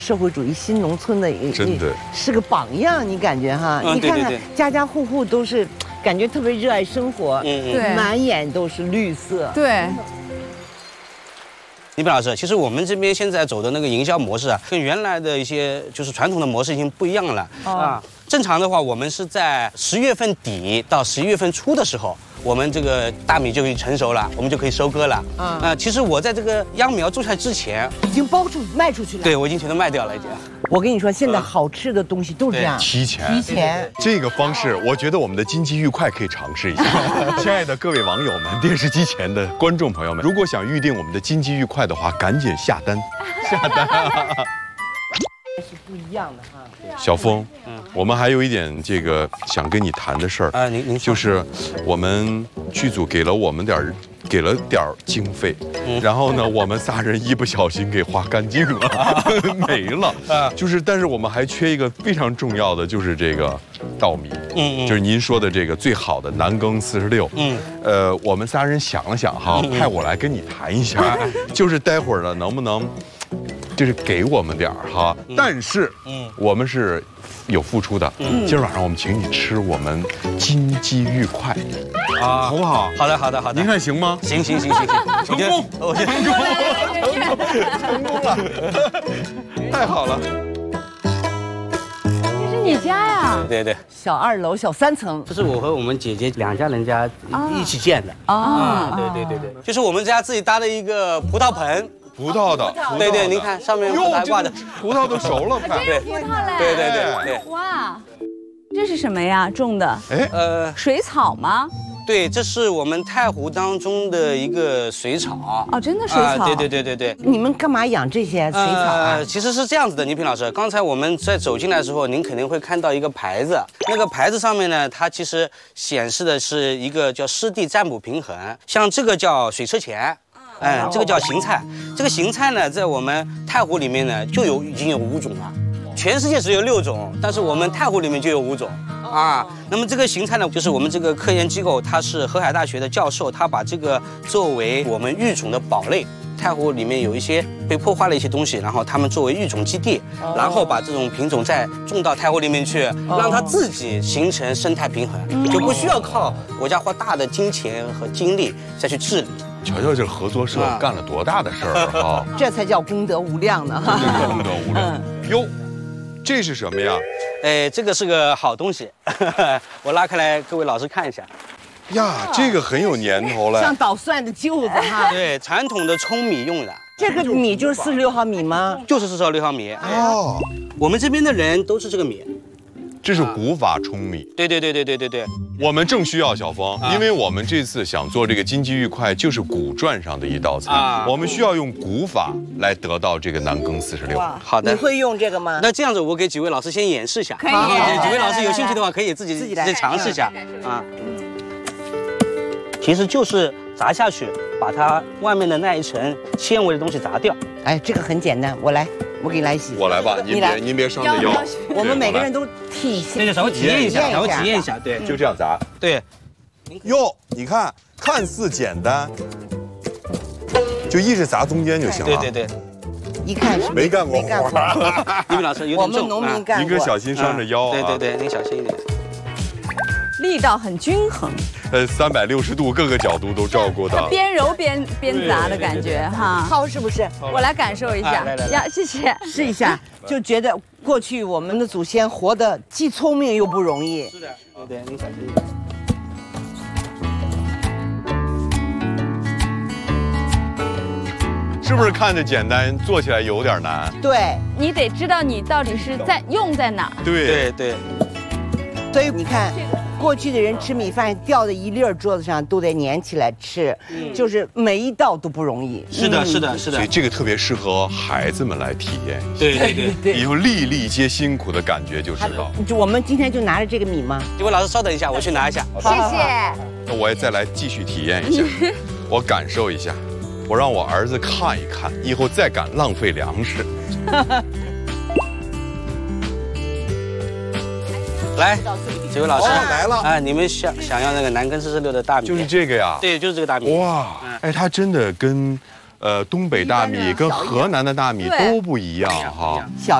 社会主义新农村的真的是个榜样，你感觉哈？你看看家家户户都是感觉特别热爱生活， 对， 满眼都是绿色。 对。 倪斌老师，其实我们这边现在走的那个营销模式啊，跟原来的一些就是传统的模式已经不一样了啊。正常的话，我们是在10月份底到11月份初的时候。 我们这个大米就已经成熟了，我们就可以收割了。其实我在这个秧苗种下之前， 已经卖出去了。 对，我已经全都卖掉了，已经。 我跟你说，现在好吃的东西都是这样， 提前。这个方式，我觉得我们的经济愉快可以尝试一下。亲爱的各位网友们，电视机前的观众朋友们，如果想预定我们的经济愉快的话，赶紧下单，下单。 是不一样的哈。 小峰，我们还有一点这个想跟你谈的事儿您就是我们剧组给了点儿经费，然后呢，我们仨人一不小心给花干净了，没了。但是我们还缺一个非常重要的，就是这个稻米，就是您说的这个最好的南耕46。我们仨人想了想哈，派我来跟你谈一下，就是待会儿呢，能不能？ 就是给我们点儿哈，但是，我们是有付出的。今儿晚上我们请你吃我们金鸡玉块，啊，好不好？ 好的，好的，好的。 您看行吗？ 行，成功，我觉得成功了， 太好了。 这是你家呀？ 对， 小2楼、小3层， 这是我和我们姐姐2家人家一起建的。对，就是我们家自己搭的一个葡萄盆。 葡萄的， 对，您看上面还挂着葡萄都熟了， 真是葡萄嘞！ 对， 哇，这是什么呀？种的？水草吗？ 对，这是我们太湖当中的一个水草。 哦，真的水草？ 对。 你们干嘛养这些水草啊？ 其实是这样子的，倪萍老师，刚才我们在走进来的时候，您肯定会看到一个牌子，那个牌子上面呢，它其实显示的是一个叫湿地占卜平衡，像这个叫水车前。 这个叫荇菜。这个荇菜呢，在我们太湖里面呢，已经有5种了。全世界只有6种，但是我们太湖里面就有5种啊。那么这个荇菜呢，就是我们这个科研机构，他是河海大学的教授，他把这个作为我们育种的堡垒。太湖里面有一些被破坏的一些东西，然后他们作为育种基地，然后把这种品种再种到太湖里面去，让它自己形成生态平衡，就不需要靠国家花大的金钱和精力再去治理。 瞧瞧这合作社干了多大的事儿啊！ 这才叫功德无量呢！ 功德无量。哟，这是什么呀？ 这个是个好东西，我拉开来，各位老师看一下。 呀，这个很有年头了， 像捣蒜的臼子哈。 对，传统的舂米用的。 这个米就是46毫米吗？ 就是46毫米。哦，我们这边的人都是这个米。 这是古法舂米， 对， 我们正需要小峰，因为我们这次想做这个金鸡玉块，就是古传上的一道菜，我们需要用古法来得到这个南耕46。 好的， 你会用这个吗？ 那这样子，我给几位老师先演示一下， 可以， 几位老师有兴趣的话，可以自己来尝试一下啊。其实就是砸下去，把它外面的那一层纤维的东西砸掉。 哎，这个很简单，我来。 我给你来洗， 我来吧，您别伤着腰。 我们每个人都体现， 对，稍微体验一下，对， 就这样砸。 对， 哟，你看，看似简单，就一直砸中间就行了。 对， 一看是没干过活。 倪萍老师有点重， 我们农民干过。 您可小心伤着腰啊。 对，您小心一点。 力道很均衡。 360度各个角度都照顾到， 边揉边砸的感觉哈， 好是不是？ 我来感受一下，呀，谢谢， 试一下，就觉得过去我们的祖先活得既聪明又不容易。 是的，对，您小心一点。 是不是看着简单，做起来有点难？ 对， 你得知道你到底是用在哪。 对， 所以你看。 过去的人吃米饭掉在一粒儿桌子上都得粘起来吃，就是每一道都不容易。 是的。 所以这个特别适合孩子们来体验一下。 对， 以后粒粒皆辛苦的感觉就知道。 我们今天就拿着这个米吗？ 几位老师稍等一下，我去拿一下。 谢谢。 那我也再来继续体验一下，我感受一下，我让我儿子看一看，以后再敢浪费粮食。 来，几位老师来了， 哎，你们想要那个南耕46的大米， 就是这个呀？ 对，就是这个大米。 哇，哎，它真的跟东北大米跟河南的大米都不一样哈。 小